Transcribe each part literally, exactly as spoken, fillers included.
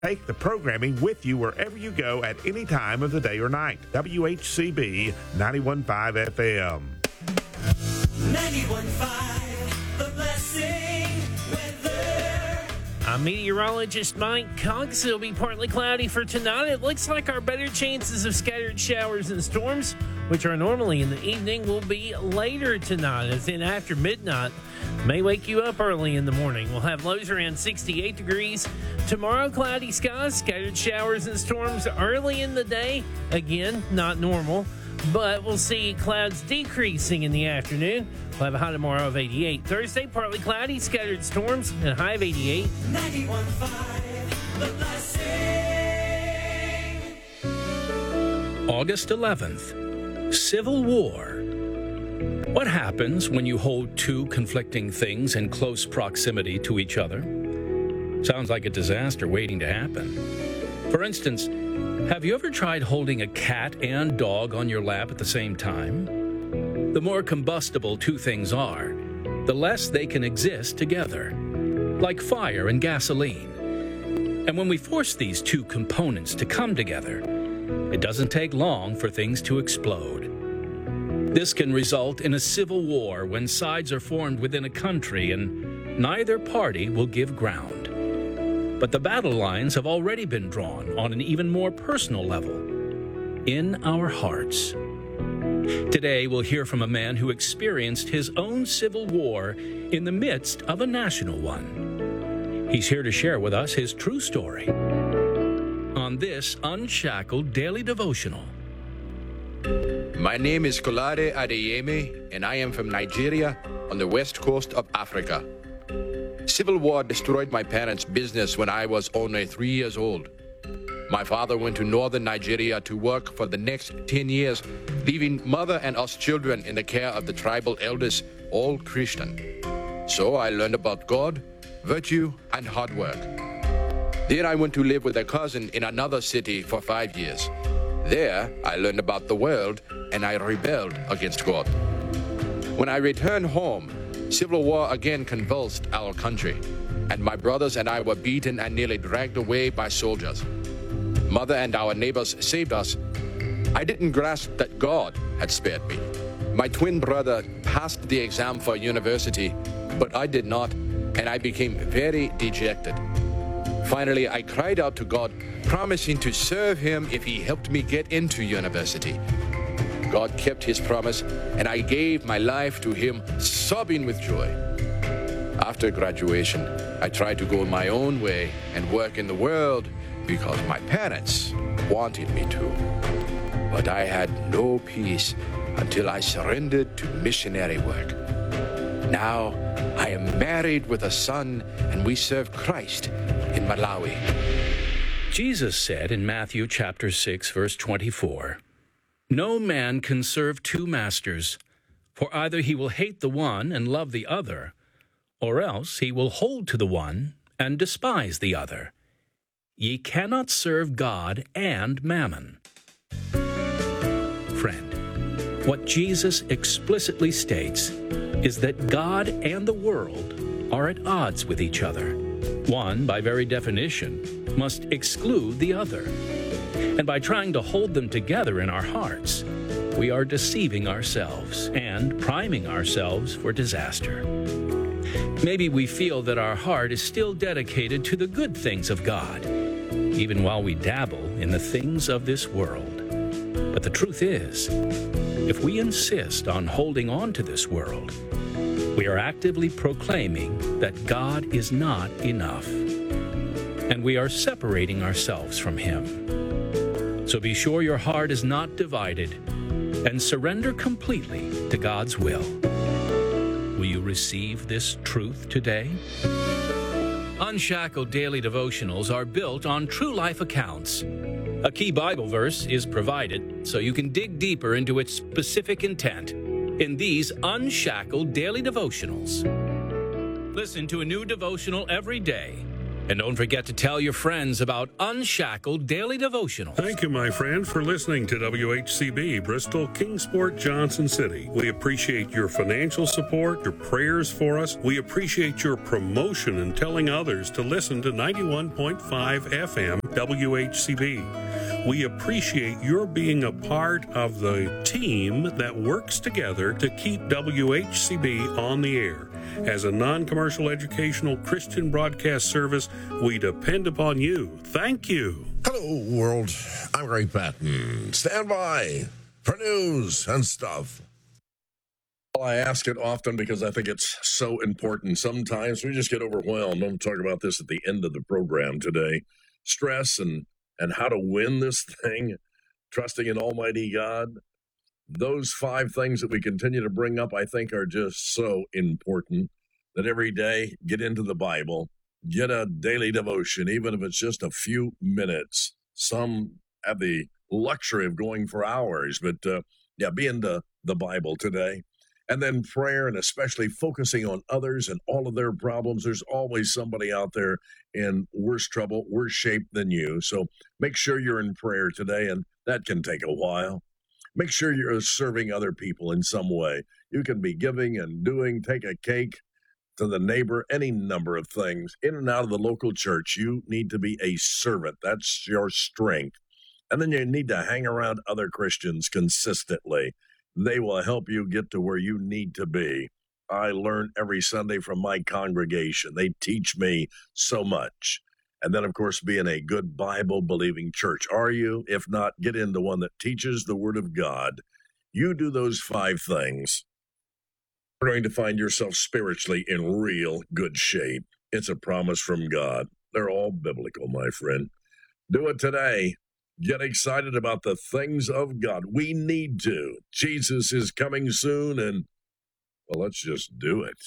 Take the programming with you wherever you go at any time of the day or night. W H C B ninety-one point five F M. ninety-one point five, The Blessing Weather. I'm meteorologist Mike Cox. It'll be partly cloudy for tonight. It looks like our better chances of scattered showers and storms, which are normally in the evening, will be later tonight, as in after midnight. May wake you up early in the morning. We'll have lows around sixty-eight degrees. Tomorrow, cloudy skies, scattered showers and storms early in the day. Again, not normal, but we'll see clouds decreasing in the afternoon. We'll have a high tomorrow of eighty-eight. Thursday, partly cloudy, scattered storms, and a high of eighty-eight. ninety-one point five, The Blessing. August eleventh, Civil War. What happens when you hold two conflicting things in close proximity to each other? Sounds like a disaster waiting to happen. For instance, have you ever tried holding a cat and dog on your lap at the same time? The more combustible two things are, the less they can exist together, like fire and gasoline. And when we force these two components to come together, it doesn't take long for things to explode. This can result in a civil war when sides are formed within a country and neither party will give ground. But the battle lines have already been drawn on an even more personal level, in our hearts. Today, we'll hear from a man who experienced his own civil war in the midst of a national one. He's here to share with us his true story on this Unshackled Daily Devotional. My name is Kolade Adeyemi, and I am from Nigeria on the west coast of Africa. Civil war destroyed my parents' business when I was only three years old. My father went to northern Nigeria to work for the next ten years, leaving mother and us children in the care of the tribal elders, all Christian. So I learned about God, virtue, and hard work. Then I went to live with a cousin in another city for five years. There, I learned about the world, and I rebelled against God. When I returned home, civil war again convulsed our country, and my brothers and I were beaten and nearly dragged away by soldiers. Mother and our neighbors saved us. I didn't grasp that God had spared me. My twin brother passed the exam for university, but I did not, and I became very dejected. Finally, I cried out to God, promising to serve him if he helped me get into university. God kept his promise, and I gave my life to him, sobbing with joy. After graduation, I tried to go my own way and work in the world because my parents wanted me to. But I had no peace until I surrendered to missionary work. Now, I am married with a son, and we serve Christ in Malawi. Jesus said in Matthew chapter six, verse twenty-four, "No man can serve two masters, for either he will hate the one and love the other, or else he will hold to the one and despise the other. Ye cannot serve God and mammon." Friend, what Jesus explicitly states is that God and the world are at odds with each other. One, by very definition, must exclude the other. And by trying to hold them together in our hearts, we are deceiving ourselves and priming ourselves for disaster. Maybe we feel that our heart is still dedicated to the good things of God, even while we dabble in the things of this world. But the truth is, if we insist on holding on to this world, we are actively proclaiming that God is not enough, and we are separating ourselves from Him. So be sure your heart is not divided, and surrender completely to God's will. Will you receive this truth today? Unshackled Daily Devotionals are built on true life accounts. A key Bible verse is provided so you can dig deeper into its specific intent in these Unshackled Daily Devotionals. Listen to a new devotional every day And don't forget to tell your friends about Unshackled Daily Devotional. Thank you, my friend, for listening to W H C B, Bristol, Kingsport, Johnson City. We appreciate your financial support, your prayers for us. We appreciate your promotion and telling others to listen to ninety-one point five F M W H C B. We appreciate your being a part of the team that works together to keep W H C B on the air. As a non-commercial educational Christian broadcast service, we depend upon you. Thank you. Hello, world. I'm Greg Patton. Stand by for news and stuff. Well, I ask it often because I think it's so important. Sometimes we just get overwhelmed. I'm going to talk about this at the end of the program today. Stress and, and how to win this thing, trusting in Almighty God. Those five things that we continue to bring up, I think, are just so important that every day get into the Bible, get a daily devotion, even if it's just a few minutes. Some have the luxury of going for hours, but uh, yeah, be into the Bible today. And then prayer, and especially focusing on others and all of their problems. There's always somebody out there in worse trouble, worse shape than you. So make sure you're in prayer today, and that can take a while. Make sure you're serving other people in some way. You can be giving and doing, take a cake to the neighbor, any number of things. In and out of the local church, you need to be a servant. That's your strength. And then you need to hang around other Christians consistently. They will help you get to where you need to be. I learn every Sunday from my congregation. They teach me so much. And then, of course, be in a good Bible-believing church. Are you? If not, get into one that teaches the Word of God. You do those five things. You're going to find yourself spiritually in real good shape. It's a promise from God. They're all biblical, my friend. Do it today. Get excited about the things of God. We need to. Jesus is coming soon, and, well, let's just do it.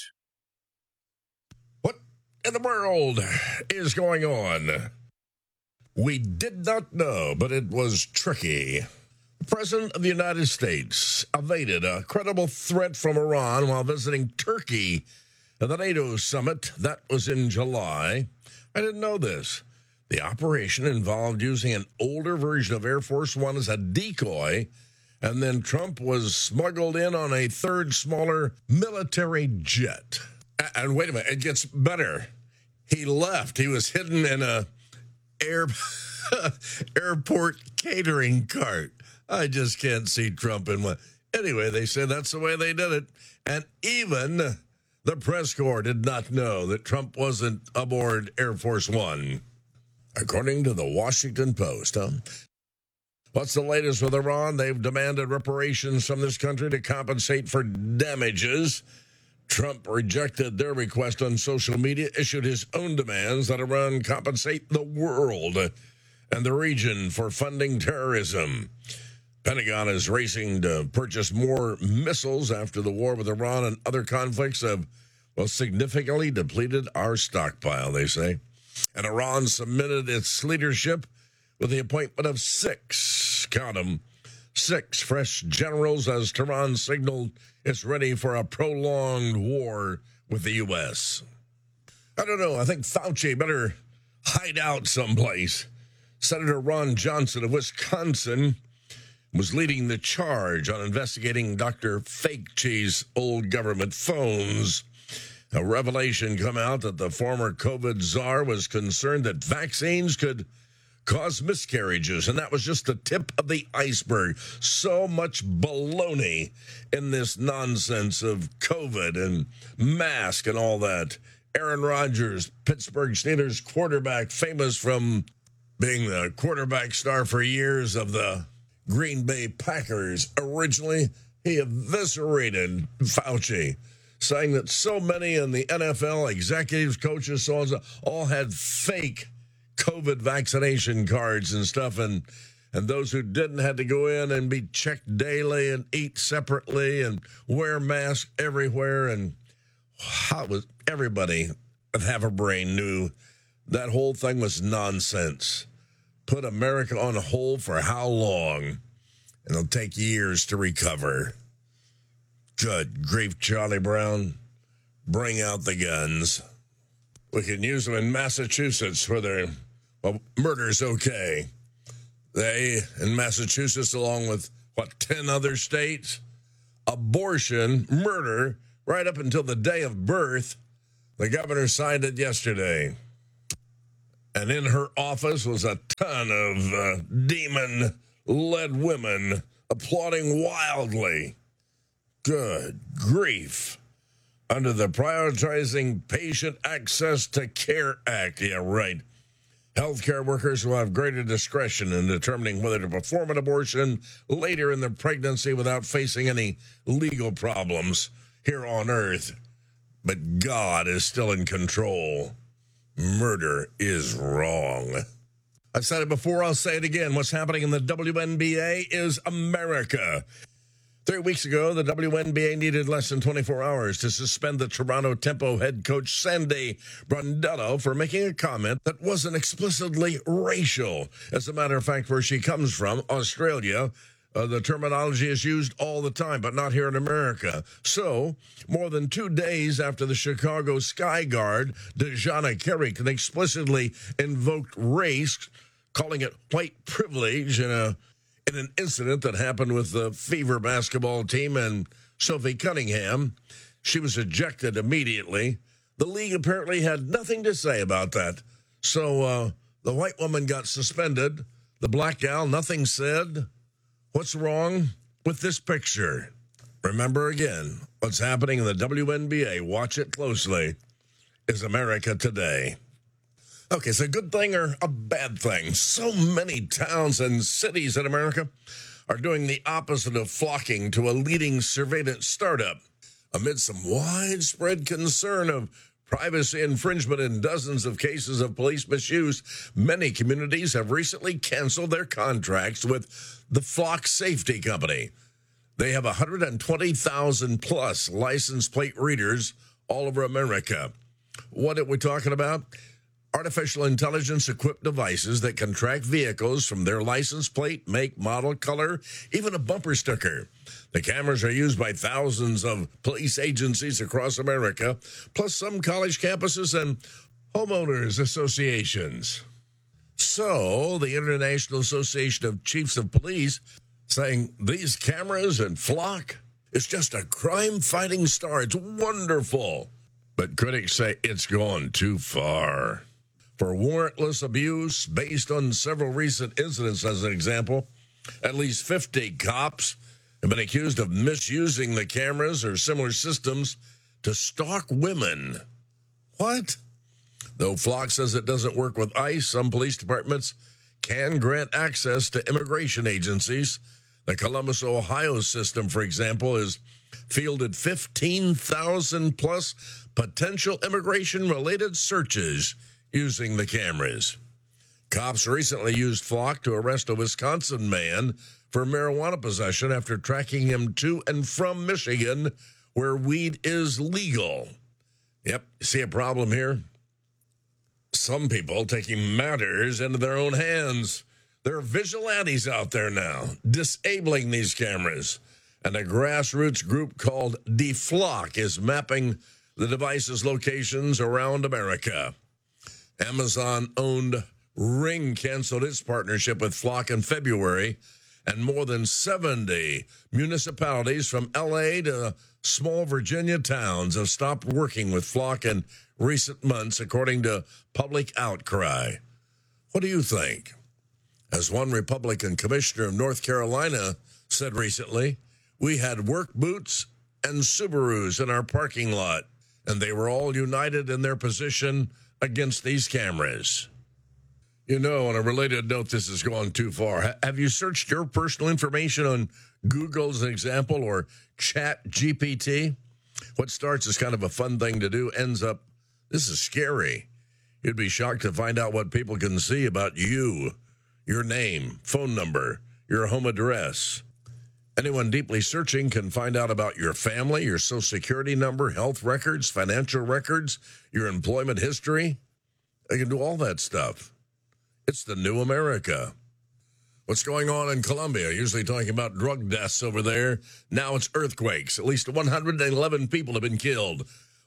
What in the world is going on? We did not know, but it was tricky. The President of the United States evaded a credible threat from Iran while visiting Turkey at the NATO summit. That was in July. I didn't know this. The operation involved using an older version of Air Force One as a decoy, and then Trump was smuggled in on a third, smaller military jet. And wait a minute, it gets better. He left. He was hidden in a air, airport catering cart. I just can't see Trump in one. Anyway, they said that's the way they did it. And even the press corps did not know that Trump wasn't aboard Air Force One. According to the Washington Post, huh? What's the latest with Iran? They've demanded reparations from this country to compensate for damages. Trump rejected their request on social media, issued his own demands that Iran compensate the world and the region for funding terrorism. Pentagon is racing to purchase more missiles after the war with Iran and other conflicts have, well, significantly depleted our stockpile, they say. And Iran submitted its leadership with the appointment of six, count them, six fresh generals as Tehran signaled it's ready for a prolonged war with the U S. I don't know. I think Fauci better hide out someplace. Senator Ron Johnson of Wisconsin was leading the charge on investigating Doctor Fauci's old government phones. A revelation come out that the former COVID czar was concerned that vaccines could cause miscarriages, and that was just the tip of the iceberg. So much baloney in this nonsense of COVID and mask and all that. Aaron Rodgers, Pittsburgh Steelers quarterback, famous from being the quarterback star for years of the Green Bay Packers. Originally, he eviscerated Fauci, saying that so many in the N F L, executives, coaches, so on, and so, all had fake COVID vaccination cards and stuff, and and those who didn't had to go in and be checked daily and eat separately and wear masks everywhere. And how was everybody that have a brain knew that whole thing was nonsense. Put America on hold for how long? And it'll take years to recover. Good grief, Charlie Brown. Bring out the guns. We can use them in Massachusetts where they're, well, murder's okay. They, in Massachusetts, along with, what, ten other states, abortion, murder, right up until the day of birth. The governor signed it yesterday. And in her office was a ton of uh, demon-led women applauding wildly. Good grief. Under the Prioritizing Patient Access to Care Act. Yeah, right. Healthcare workers will have greater discretion in determining whether to perform an abortion later in the pregnancy without facing any legal problems here on Earth. But God is still in control. Murder is wrong. I've said it before, I'll say it again. What's happening in the W N B A is America. Three weeks ago, the W N B A needed less than twenty-four hours to suspend the Toronto Tempo head coach Sandy Brondello for making a comment that wasn't explicitly racial. As a matter of fact, where she comes from, Australia, uh, the terminology is used all the time, but not here in America. So, more than two days after the Chicago Sky Guard, Dejana Carrick explicitly invoked race, calling it white privilege in a in an incident that happened with the Fever basketball team and Sophie Cunningham. She was ejected immediately. The league apparently had nothing to say about that. So uh, the white woman got suspended. The black gal, nothing said. What's wrong with this picture? Remember again, what's happening in the W N B A, watch it closely, is America today. Okay, so a good thing or a bad thing? So many towns and cities in America are doing the opposite of flocking to a leading surveillance startup. Amid some widespread concern of privacy infringement in dozens of cases of police misuse, many communities have recently canceled their contracts with the Flock Safety Company. They have one hundred twenty thousand plus license plate readers all over America. What are we talking about? Artificial intelligence-equipped devices that can track vehicles from their license plate, make, model, color, even a bumper sticker. The cameras are used by thousands of police agencies across America, plus some college campuses and homeowners associations. So, the International Association of Chiefs of Police saying these cameras and Flock is just a crime-fighting star. It's wonderful. But critics say it's gone too far. For warrantless abuse, based on several recent incidents, as an example, at least fifty cops have been accused of misusing the cameras or similar systems to stalk women. What? Though Flock says it doesn't work with ICE, some police departments can grant access to immigration agencies. The Columbus, Ohio system, for example, has fielded fifteen thousand plus potential immigration-related searches using the cameras. Cops recently used Flock to arrest a Wisconsin man for marijuana possession after tracking him to and from Michigan, where weed is legal. Yep, see a problem here? Some people taking matters into their own hands. There are vigilantes out there now disabling these cameras. And a grassroots group called DeFlock is mapping the device's locations around America. Amazon-owned Ring canceled its partnership with Flock in February, and more than seventy municipalities from L A to small Virginia towns have stopped working with Flock in recent months, according to public outcry. What do you think? As one Republican commissioner of North Carolina said recently, we had work boots and Subarus in our parking lot, and they were all united in their position against these cameras. You know, on a related note, this has gone too far. Have you searched your personal information on Google as an example, or Chat G P T? What starts as kind of a fun thing to do ends up, this is scary. You'd be shocked to find out what people can see about you, your name, phone number, your home address. Anyone deeply searching can find out about your family, your social security number, health records, financial records, your employment history. They can do all that stuff. It's the new America. What's going on in Colombia? Usually talking about drug deaths over there. Now it's earthquakes. At least one hundred eleven people have been killed.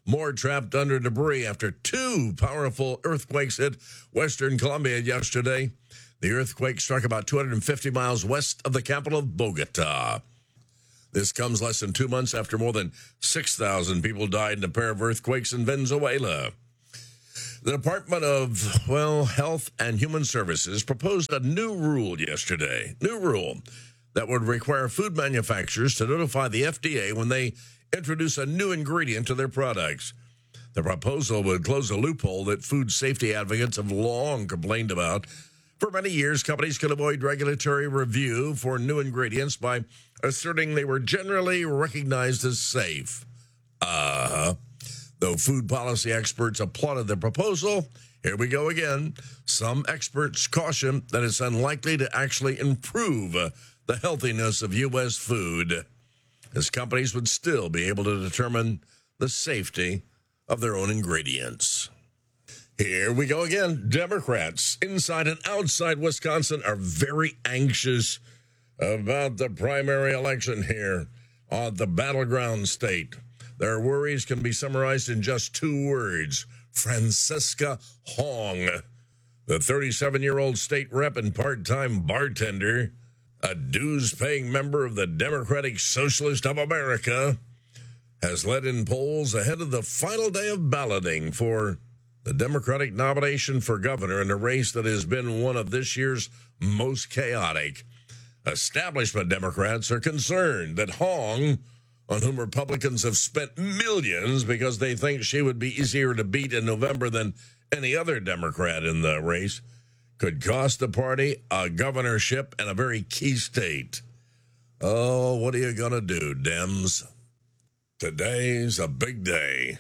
More trapped under debris after two powerful earthquakes hit western Colombia yesterday. The earthquake struck about two hundred fifty miles west of the capital of Bogota. This comes less than two months after more than six thousand people died in a pair of earthquakes in Venezuela. The Department of, well, Health and Human Services proposed a new rule yesterday, new rule that would require food manufacturers to notify the F D A when they introduce a new ingredient to their products. The proposal would close a loophole that food safety advocates have long complained about. For many years, companies could avoid regulatory review for new ingredients by asserting they were generally recognized as safe. Uh-huh. Though food policy experts applauded the proposal, here we go again. Some experts caution that it's unlikely to actually improve uh, the healthiness of U S food, as companies would still be able to determine the safety of their own ingredients. Here we go again. Democrats inside and outside Wisconsin are very anxious about the primary election here on the battleground state. Their worries can be summarized in just two words: Francesca Hong, the thirty-seven-year-old state rep and part-time bartender, a dues-paying member of the Democratic Socialist of America, has led in polls ahead of the final day of balloting for the Democratic nomination for governor in a race that has been one of this year's most chaotic. Establishment Democrats are concerned that Hong, on whom Republicans have spent millions because they think she would be easier to beat in November than any other Democrat in the race, could cost the party a governorship in a very key state. Oh, what are you going to do, Dems? Today's a big day.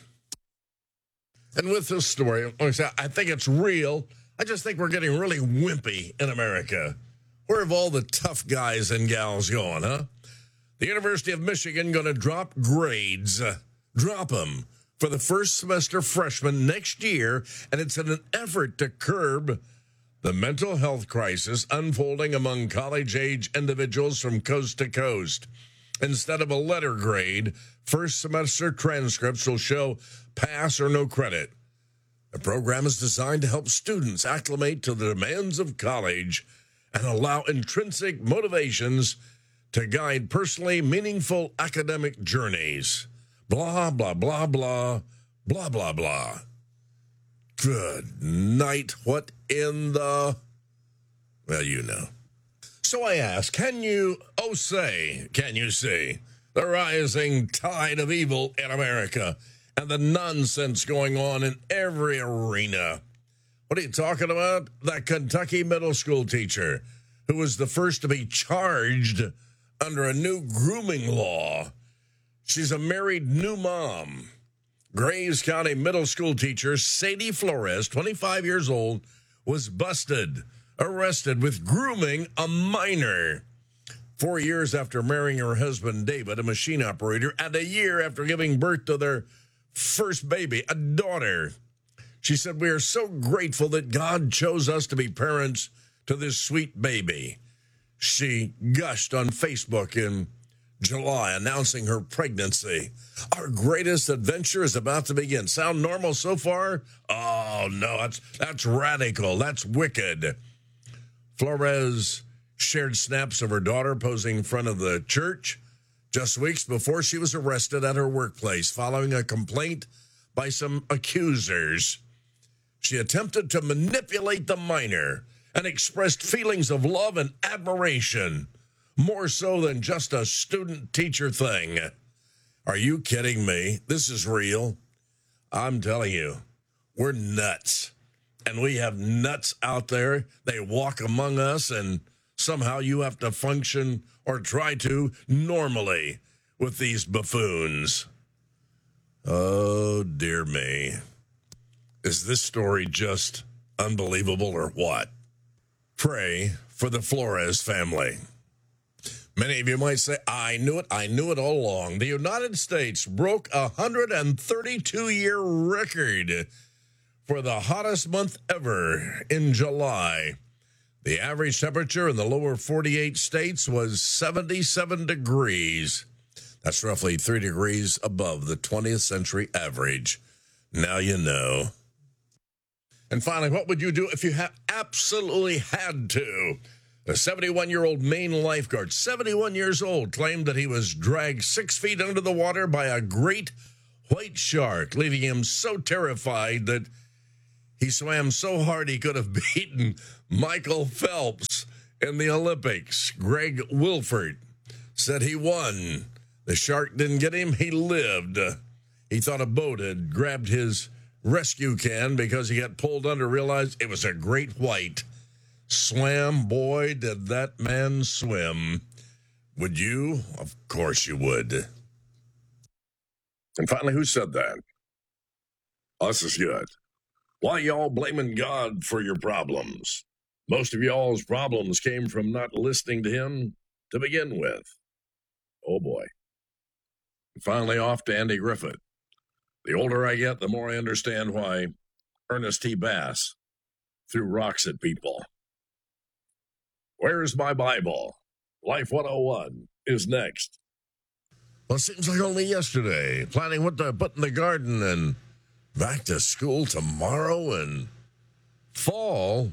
And with this story, I think it's real. I just think we're getting really wimpy in America. Where have all the tough guys and gals gone, huh? The University of Michigan going to drop grades, uh, drop them for the first semester freshmen next year, and it's in an effort to curb the mental health crisis unfolding among college-age individuals from coast to coast. Instead of a letter grade, first semester transcripts will show pass or no credit. The program is designed to help students acclimate to the demands of college and allow intrinsic motivations to guide personally meaningful academic journeys. Blah, blah, blah, blah, blah, blah, blah. Good night. What in the... Well, you know. So I ask, can you, oh say, can you see the rising tide of evil in America and the nonsense going on in every arena? What are you talking about? That Kentucky middle school teacher who was the first to be charged under a new grooming law. She's a married new mom. Grays County middle school teacher Sadie Flores, twenty-five years old, was busted, arrested with grooming a minor. Four years after marrying her husband, David, a machine operator, and a year after giving birth to their first baby, a daughter. She said, "We are so grateful that God chose us to be parents to this sweet baby." She gushed on Facebook in July, announcing her pregnancy. "Our greatest adventure is about to begin." Sound normal so far? Oh, no, that's, that's radical. That's wicked. Flores shared snaps of her daughter posing in front of the church just weeks before she was arrested at her workplace following a complaint by some accusers. She attempted to manipulate the minor and expressed feelings of love and admiration, more so than just a student-teacher thing. Are you kidding me? This is real. I'm telling you, we're nuts. And we have nuts out there. They walk among us, and somehow you have to function or try to normally with these buffoons. Oh, dear me. Is this story just unbelievable or what? Pray for the Flores family. Many of you might say, I knew it, I knew it all along. The United States broke a one hundred thirty-two year record for the hottest month ever in July. The average temperature in the lower forty-eight states was seventy-seven degrees. That's roughly three degrees above the twentieth century average. Now you know. And finally, what would you do if you ha- absolutely had to? A seventy-one-year-old Maine lifeguard, seventy-one years old, claimed that he was dragged six feet under the water by a great white shark, leaving him so terrified that he swam so hard he could have beaten Michael Phelps in the Olympics. Greg Wilford said he won. The shark didn't get him. He lived. He thought a boat had grabbed his rescue can because he got pulled under, realized it was a great white. Swam, boy, did that man swim. Would you? Of course you would. And finally, who said that? Us is good. Why y'all blaming God for your problems? Most of y'all's problems came from not listening to him to begin with. Oh, boy. And finally, off to Andy Griffith. The older I get, the more I understand why Ernest T. Bass threw rocks at people. Where's my Bible? Life one oh one is next. Well, it seems like only yesterday, planning what to put in the garden and back to school tomorrow and fall.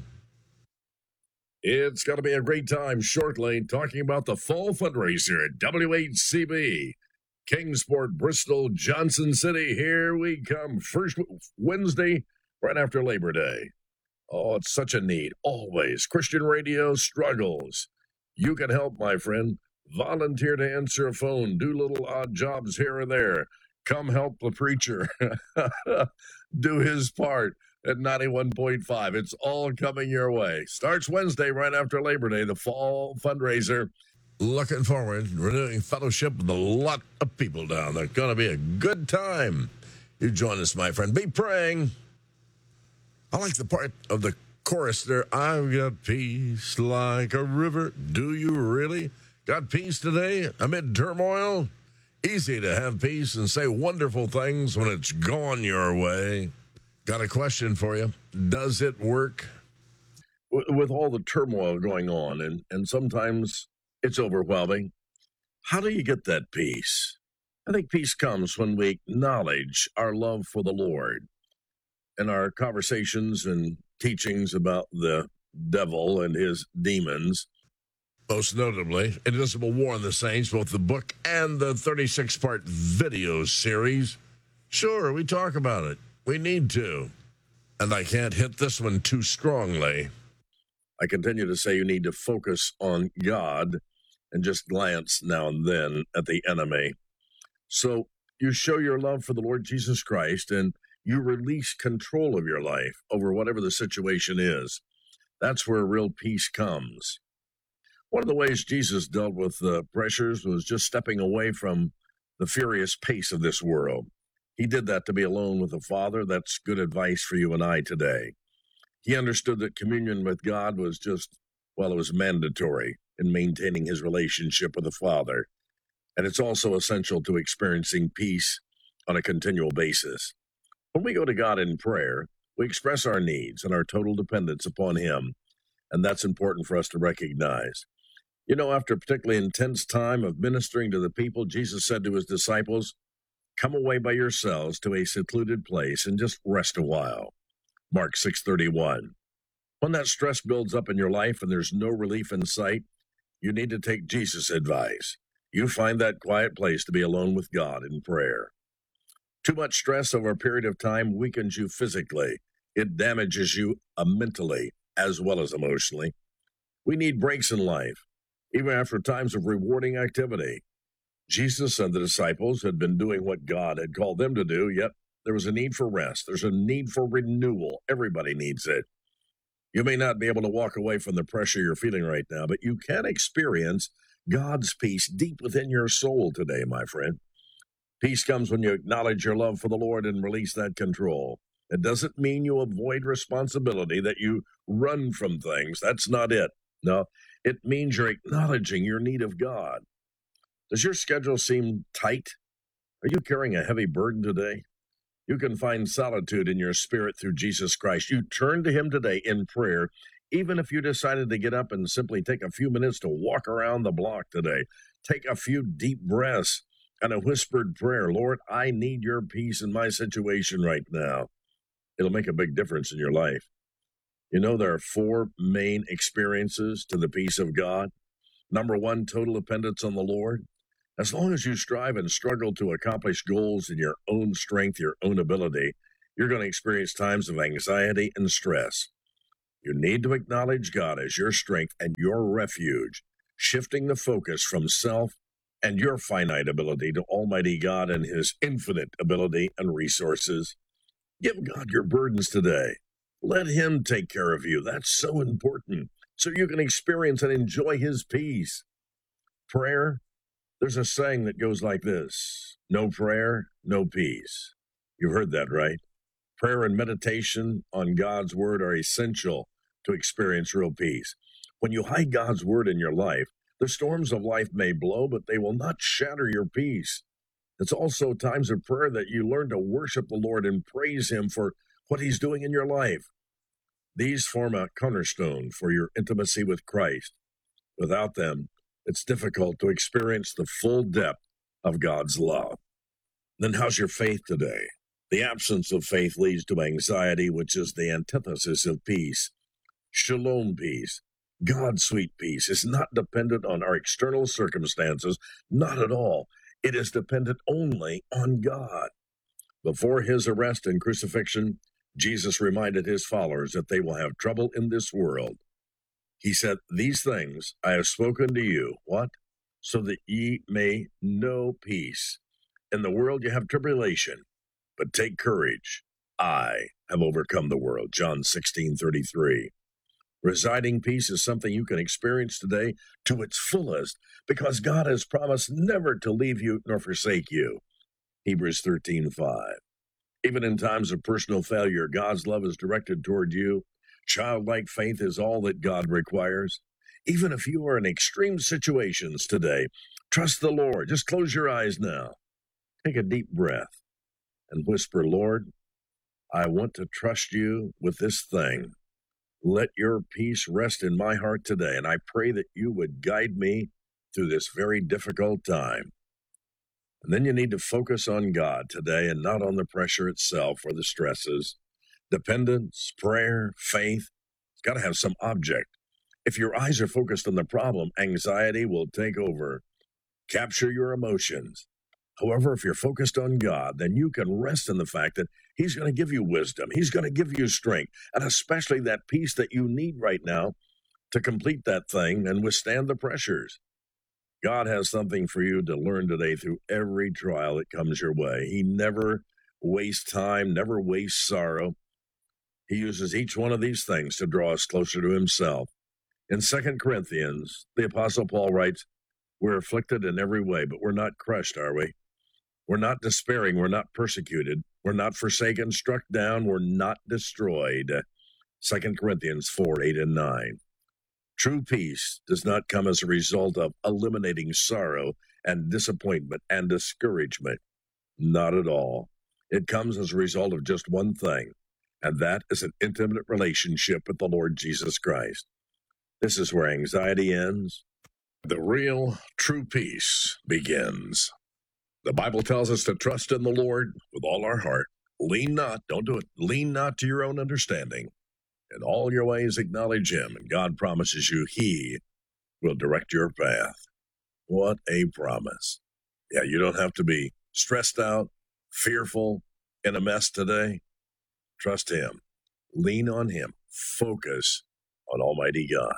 It's going to be a great time shortly talking about the fall fundraiser at W H C B. Kingsport, Bristol, Johnson City. Here we come. First Wednesday, right after Labor Day. Oh, it's such a need. Always. Christian radio struggles. You can help, my friend. Volunteer to answer a phone. Do little odd jobs here and there. Come help the preacher. Do his part at ninety-one point five. It's all coming your way. Starts Wednesday right after Labor Day, the fall fundraiser. Looking forward to renewing fellowship with a lot of people down there. Going to be a good time. You join us, my friend. Be praying. I like the part of the chorus there. I've got peace like a river. Do you really? Got peace today amid turmoil? Easy to have peace and say wonderful things when it's gone your way. Got a question for you. Does it work? With all the turmoil going on, and, and sometimes it's overwhelming, how do you get that peace? I think peace comes when we acknowledge our love for the Lord. And our conversations and teachings about the devil and his demons, most notably, Invisible War in the Saints, both the book and the thirty-six part video series. Sure, we talk about it. We need to. And I can't hit this one too strongly. I continue to say you need to focus on God and just glance now and then at the enemy. So you show your love for the Lord Jesus Christ and you release control of your life over whatever the situation is. That's where real peace comes. One of the ways Jesus dealt with the pressures was just stepping away from the furious pace of this world. He did that to be alone with the Father. That's good advice for you and I today. He understood that communion with God was just, well, it was mandatory in maintaining his relationship with the Father. And it's also essential to experiencing peace on a continual basis. When we go to God in prayer, we express our needs and our total dependence upon him. And that's important for us to recognize. You know, after a particularly intense time of ministering to the people, Jesus said to his disciples, come away by yourselves to a secluded place and just rest a while. Mark six thirty-one. When that stress builds up in your life and there's no relief in sight, you need to take Jesus' advice. You find that quiet place to be alone with God in prayer. Too much stress over a period of time weakens you physically. It damages you uh, mentally as well as emotionally. We need breaks in life, even after times of rewarding activity. Jesus and the disciples had been doing what God had called them to do, yet there was a need for rest. There's a need for renewal. Everybody needs it. You may not be able to walk away from the pressure you're feeling right now, but you can experience God's peace deep within your soul today, my friend. Peace comes when you acknowledge your love for the Lord and release that control. It doesn't mean you avoid responsibility, that you run from things. That's not it. No, it means you're acknowledging your need of God. Does your schedule seem tight? Are you carrying a heavy burden today? You can find solitude in your spirit through Jesus Christ. You turn to him today in prayer, even if you decided to get up and simply take a few minutes to walk around the block today. Take a few deep breaths and a whispered prayer. Lord, I need your peace in my situation right now. It'll make a big difference in your life. You know, there are four main experiences to the peace of God. Number one, total dependence on the Lord. As long as you strive and struggle to accomplish goals in your own strength, your own ability, you're going to experience times of anxiety and stress. You need to acknowledge God as your strength and your refuge, shifting the focus from self and your finite ability to Almighty God and His infinite ability and resources. Give God your burdens today. Let Him take care of you. That's so important, so you can experience and enjoy His peace. Prayer, there's a saying that goes like this: no prayer, no peace. You've heard that, right? Prayer and meditation on God's Word are essential to experience real peace. When you hide God's Word in your life, the storms of life may blow, but they will not shatter your peace. It's also times of prayer that you learn to worship the Lord and praise Him for what He's doing in your life. These form a cornerstone for your intimacy with Christ. Without them, it's difficult to experience the full depth of God's love. Then how's your faith today? The absence of faith leads to anxiety, which is the antithesis of peace. Shalom peace, God's sweet peace, is not dependent on our external circumstances, not at all. It is dependent only on God. Before His arrest and crucifixion, Jesus reminded His followers that they will have trouble in this world. He said, "These things I have spoken to you," what? "So that ye may know peace. In the world you have tribulation, but take courage. I have overcome the world." John sixteen thirty-three. Residing peace is something you can experience today to its fullest because God has promised never to leave you nor forsake you. Hebrews thirteen five. Even in times of personal failure, God's love is directed toward you. Childlike faith is all that God requires. Even if you are in extreme situations today, trust the Lord. Just close your eyes now. Take a deep breath and whisper, "Lord, I want to trust you with this thing. Let your peace rest in my heart today, and I pray that you would guide me through this very difficult time." And then you need to focus on God today and not on the pressure itself or the stresses. Dependence, prayer, faith, it's got to have some object. If your eyes are focused on the problem, anxiety will take over. Capture your emotions. However, if you're focused on God, then you can rest in the fact that He's going to give you wisdom. He's going to give you strength, and especially that peace that you need right now to complete that thing and withstand the pressures. God has something for you to learn today through every trial that comes your way. He never wastes time, never wastes sorrow. He uses each one of these things to draw us closer to Himself. In Second Corinthians, the Apostle Paul writes, "We're afflicted in every way, but we're not crushed, are we? We're not despairing. We're not persecuted. We're not forsaken, struck down. We're not destroyed." Second Corinthians four, eight, and nine. True peace does not come as a result of eliminating sorrow and disappointment and discouragement. Not at all. It comes as a result of just one thing, and that is an intimate relationship with the Lord Jesus Christ. This is where anxiety ends. The real, true peace begins. The Bible tells us to trust in the Lord with all our heart. Lean not, don't do it, lean not to your own understanding. In all your ways acknowledge Him, and God promises you He will direct your path. What a promise. Yeah, you don't have to be stressed out, fearful, in a mess today. Trust Him. Lean on Him. Focus on Almighty God.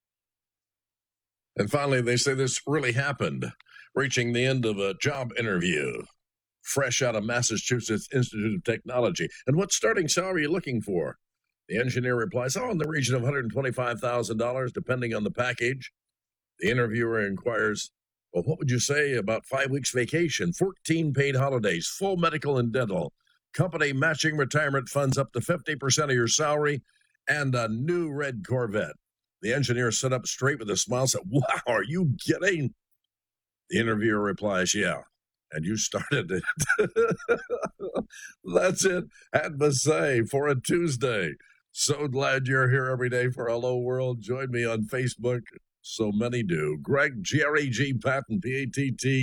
And finally, they say this really happened, reaching the end of a job interview, fresh out of Massachusetts Institute of Technology. "And what starting salary are you looking for?" The engineer replies, "Oh, in the region of one hundred twenty-five thousand dollars, depending on the package." The interviewer inquires, "Well, what would you say about five weeks vacation, fourteen paid holidays, full medical and dental, company matching retirement funds up to fifty percent of your salary, and a new red Corvette?" The engineer sat up straight with a smile and said, "Wow, are you kidding?" The interviewer replies, "Yeah, and you started it." That's it. Had to say for a Tuesday. So glad you're here every day for Hello World. Join me on Facebook. So many do. Greg, G R E G, Patton, P A T T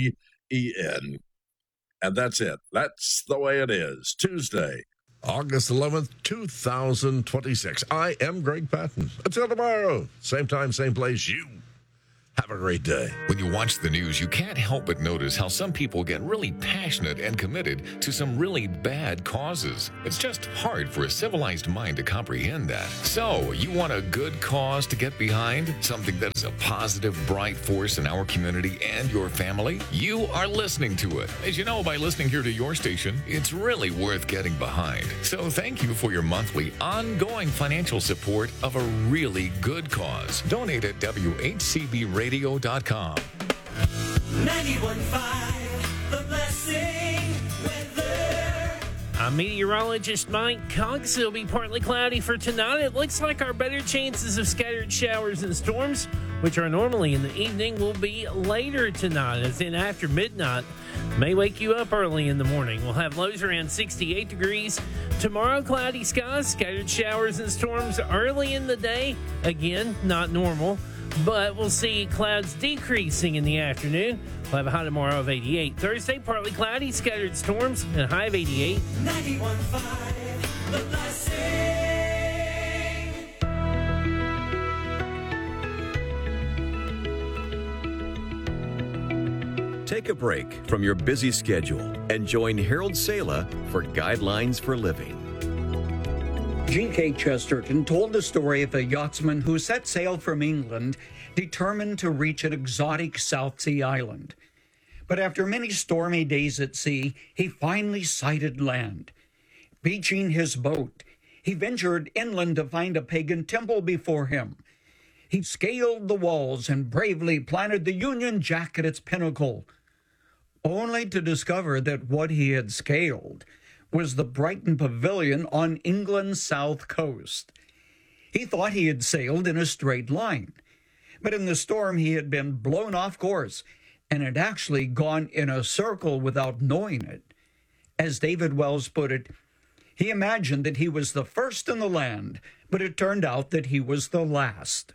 E N. And that's it. That's the way it is. Tuesday, August eleventh, two thousand twenty-six. I am Greg Patton. Until tomorrow, same time, same place, you have a great day. When you watch the news, you can't help but notice how some people get really passionate and committed to some really bad causes. It's just hard for a civilized mind to comprehend that. So, you want a good cause to get behind? Something that is a positive, bright force in our community and your family? You are listening to it. As you know, by listening here to your station, it's really worth getting behind. So, thank you for your monthly, ongoing financial support of a really good cause. Donate at W H C B radio dot com. ninety-one point five, The Blessing weather. I'm meteorologist Mike Cox. It'll be partly cloudy for tonight. It looks like our better chances of scattered showers and storms, which are normally in the evening, will be later tonight, as in after midnight. May wake you up early in the morning. We'll have lows around sixty-eight degrees. Tomorrow, cloudy skies, scattered showers and storms early in the day. Again, not normal. But we'll see clouds decreasing in the afternoon. We'll have a high tomorrow of eighty-eight. Thursday, partly cloudy, scattered storms, and a high of eighty-eight. ninety-one point five, The Blessing. Take a break from your busy schedule and join Harold Sala for Guidelines for Living. G K Chesterton told the story of a yachtsman who set sail from England, determined to reach an exotic South Sea island. But after many stormy days at sea, he finally sighted land. Beaching his boat, he ventured inland to find a pagan temple before him. He scaled the walls and bravely planted the Union Jack at its pinnacle, only to discover that what he had scaled was the Brighton Pavilion on England's south coast. He thought he had sailed in a straight line, but in the storm he had been blown off course and had actually gone in a circle without knowing it. As David Wells put it, he imagined that he was the first in the land, but it turned out that he was the last.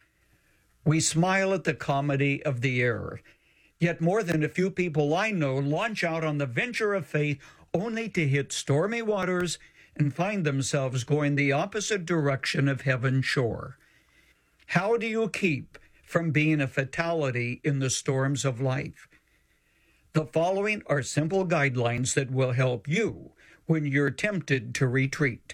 We smile at the comedy of the air, yet more than a few people I know launch out on the venture of faith only to hit stormy waters and find themselves going the opposite direction of heaven's shore. How do you keep from being a fatality in the storms of life? The following are simple guidelines that will help you when you're tempted to retreat.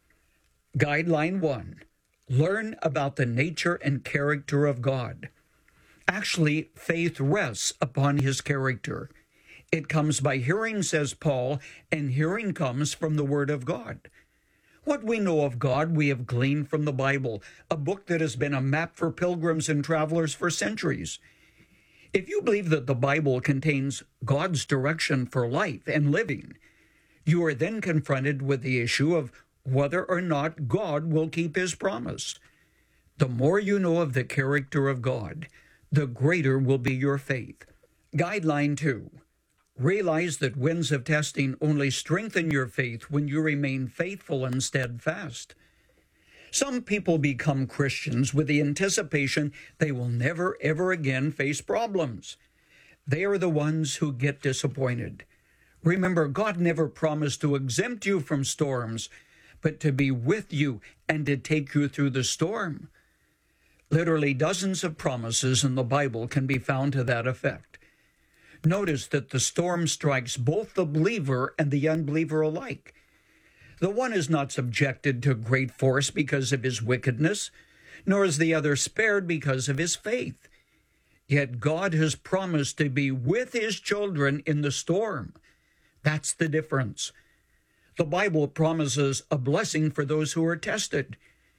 Guideline one, learn about the nature and character of God. Actually, faith rests upon his character. It comes by hearing, says Paul, and hearing comes from the Word of God. What we know of God we have gleaned from the Bible, a book that has been a map for pilgrims and travelers for centuries. If you believe that the Bible contains God's direction for life and living, you are then confronted with the issue of whether or not God will keep his promise. The more you know of the character of God, the greater will be your faith. Guideline two. Realize that winds of testing only strengthen your faith when you remain faithful and steadfast. Some people become Christians with the anticipation they will never, ever again face problems. They are the ones who get disappointed. Remember, God never promised to exempt you from storms, but to be with you and to take you through the storm. Literally dozens of promises in the Bible can be found to that effect. Notice that the storm strikes both the believer and the unbeliever alike. The one is not subjected to great force because of his wickedness, nor is the other spared because of his faith. Yet God has promised to be with his children in the storm. That's the difference. The Bible promises a blessing for those who are tested.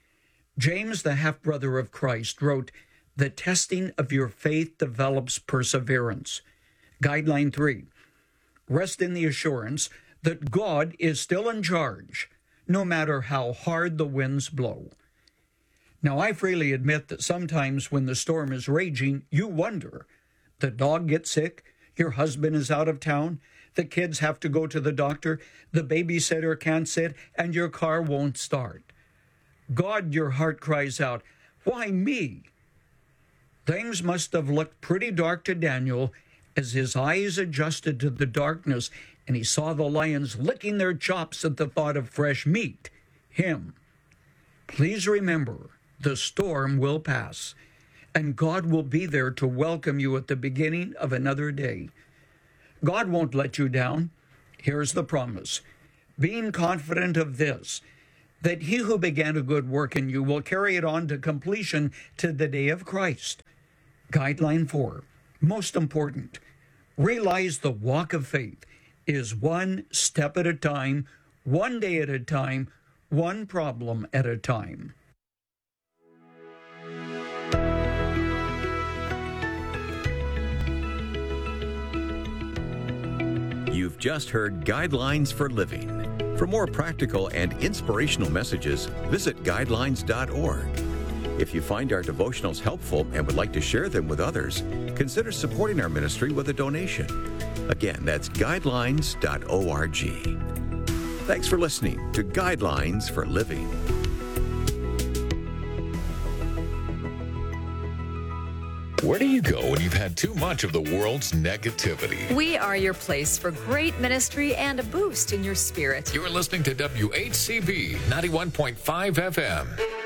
James, the half-brother of Christ, wrote, "The testing of your faith develops perseverance." Guideline three, rest in the assurance that God is still in charge, no matter how hard the winds blow. Now, I freely admit that sometimes when the storm is raging, you wonder. The dog gets sick, your husband is out of town, the kids have to go to the doctor, the babysitter can't sit, and your car won't start. God, your heart cries out, "Why me?" Things must have looked pretty dark to Daniel, as his eyes adjusted to the darkness and he saw the lions licking their chops at the thought of fresh meat, him. Please remember, the storm will pass, and God will be there to welcome you at the beginning of another day. God won't let you down. Here's the promise. Being confident of this, that he who began a good work in you will carry it on to completion to the day of Christ. Guideline four, most important, realize the walk of faith is one step at a time, one day at a time, one problem at a time. You've just heard Guidelines for Living. For more practical and inspirational messages, visit guidelines dot org. If you find our devotionals helpful and would like to share them with others, consider supporting our ministry with a donation. Again, that's guidelines dot org. Thanks for listening to Guidelines for Living. Where do you go when you've had too much of the world's negativity? We are your place for great ministry and a boost in your spirit. You're listening to W H C B ninety-one point five F M.